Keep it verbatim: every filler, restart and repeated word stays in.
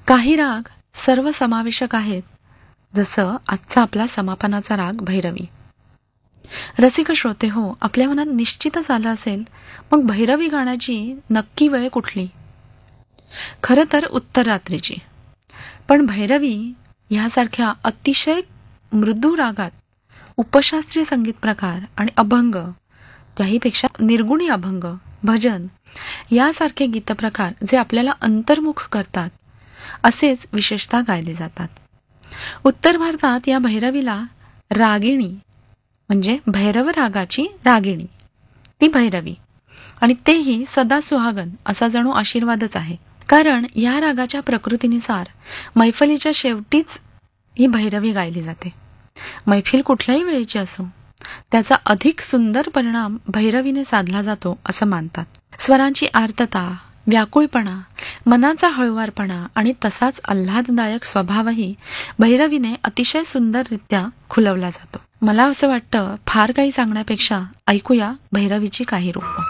काही राग सर्वसमावेशक आहेत, जसं आजचा आपला समापनाचा राग भैरवी. रसिक श्रोते हो, आपल्या मनात निश्चितच आलं असेल, मग भैरवी गाण्याची नक्की वेळ कुठली? खरं तर उत्तर रात्रीची. पण भैरवी ह्यासारख्या अतिशय मृदू रागात उपशास्त्रीय संगीत प्रकार आणि अभंग, त्याहीपेक्षा निर्गुणी अभंग, भजन यासारखे गीतप्रकार जे आपल्याला अंतर्मुख करतात, असेच विशेषतः गायले जातात. उत्तर भारतात या भैरवीला रागिणी म्हणजे भैरव रागाची रागिणी, ती भैरवी, आणि तेही सदा सुहागन असा जणू आशीर्वादच आहे. कारण या रागाच्या प्रकृतीनुसार मैफलीच्या शेवटीच ही भैरवी गायली जाते. मैफिल कुठल्याही वेळेची असो, त्याचा अधिक सुंदर परिणाम भैरवीने साधला जातो असं मानतात. स्वरांची आर्तता, व्याकुळपणा, मनाचा हळुवारपणा आणि तसाच आल्हाददायक स्वभावही भैरवीने अतिशय सुंदररित्या खुलवला जातो. मला असं वाटतं, फार काही सांगण्यापेक्षा ऐकूया भैरवीची काही रूपं.